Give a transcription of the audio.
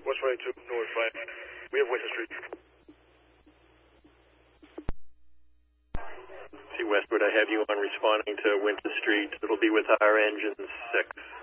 West 22, North 5. We have Winter Street. See Westwood, I have you on responding to Winter Street. It'll be with our engine 6.